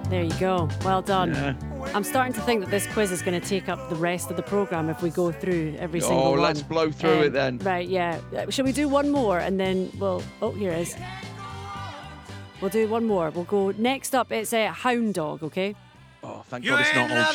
There you go. Well done. Yeah. I'm starting to think that this quiz is going to take up the rest of the programme if we go through every single one. Let's blow through it then. Right, yeah. Shall we do one more and then we'll... Oh, here it is. We'll do one more. We'll go... Next up, it's a hound dog, okay? Oh, thank God it's not old